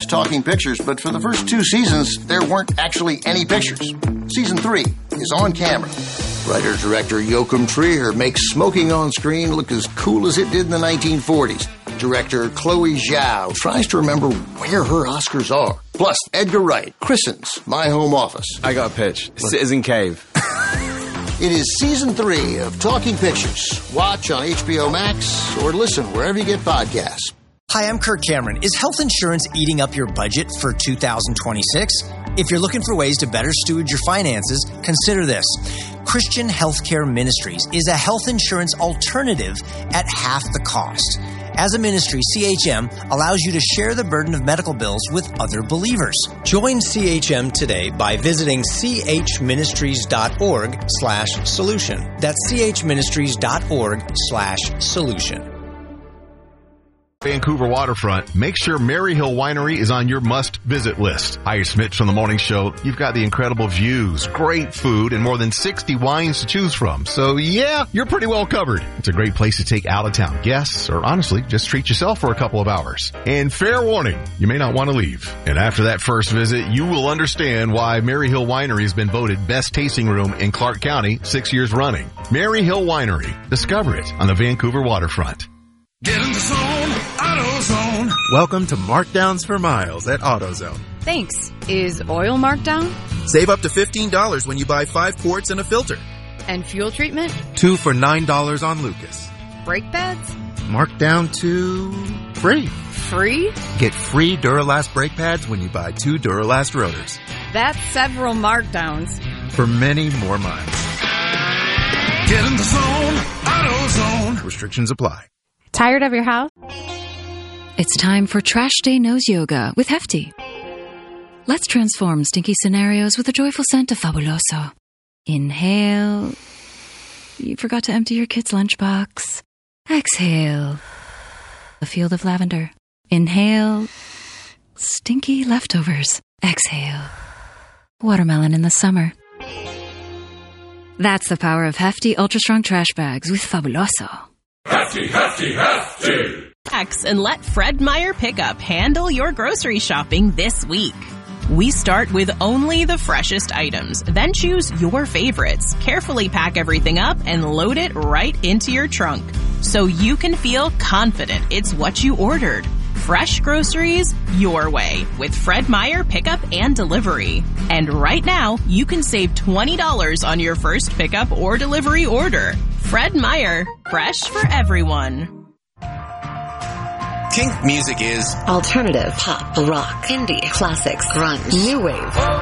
Talking Pictures, but for the first 2 seasons, there weren't actually any pictures. Season 3 is on camera. Writer-director Joachim Trier makes smoking on screen look as cool as it did in the 1940s. Director Chloe Zhao tries to remember where her Oscars are. Plus, Edgar Wright christens My Home Office. I got a pitch. Citizen Cave. It is Season 3 of Talking Pictures. Watch on HBO Max or listen wherever you get podcasts. Hi, I'm Kirk Cameron. Is health insurance eating up your budget for 2026? If you're looking for ways to better steward your finances, consider this. Christian Healthcare Ministries is a health insurance alternative at half the cost. As a ministry, CHM allows you to share the burden of medical bills with other believers. Join CHM today by visiting chministries.org/solution. That's chministries.org/solution. Vancouver waterfront, make sure Maryhill Winery is on your must-visit list. Hi, Smith from The Morning Show. You've got the incredible views, great food, and more than 60 wines to choose from. So, yeah, you're pretty well covered. It's a great place to take out-of-town guests, or honestly, just treat yourself for a couple of hours. And fair warning, you may not want to leave. And after that first visit, you will understand why Maryhill Winery has been voted best tasting room in Clark County 6 years running. Maryhill Winery. Discover it on the Vancouver waterfront. Get in the zone, AutoZone. Welcome to Markdowns for Miles at AutoZone. Thanks. Is oil marked down? Save up to $15 when you buy 5 quarts and a filter. And fuel treatment? 2 for $9 on Lucas. Brake pads? Marked down to free. Free? Get free Duralast brake pads when you buy 2 Duralast rotors. That's several markdowns. For many more miles. Get in the zone, AutoZone. Restrictions apply. Tired of your house? It's time for Trash Day Nose Yoga with Hefty. Let's transform stinky scenarios with a joyful scent of Fabuloso. Inhale. You forgot to empty your kid's lunchbox. Exhale. A field of lavender. Inhale. Stinky leftovers. Exhale. Watermelon in the summer. That's the power of Hefty Ultra Strong Trash Bags with Fabuloso. Hefty, hefty, hefty. And let Fred Meyer Pickup handle your grocery shopping this week. We start with only the freshest items, then choose your favorites. Carefully pack everything up and load it right into your trunk so you can feel confident it's what you ordered. Fresh groceries your way with Fred Meyer Pickup and Delivery. And right now, you can save $20 on your first pickup or delivery order. Fred Meyer, fresh for everyone. Kink music is alternative, pop, rock, indie, classics, grunge, new wave.